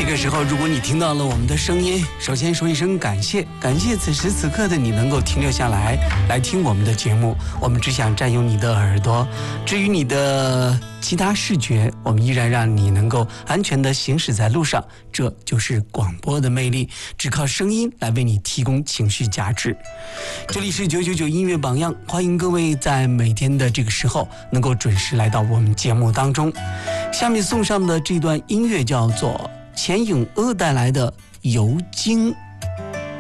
这个时候，如果你听到了我们的声音，首先说一声感谢，感谢此时此刻的你能够停留下来听我们的节目。我们只想占用你的耳朵，至于你的其他视觉，我们依然让你能够安全地行驶在路上。这就是广播的魅力，只靠声音来为你提供情绪价值。这里是999音乐榜样，欢迎各位在每天的这个时候能够准时来到我们节目当中。下面送上的这段音乐叫做钱咏娥带来的《游经》。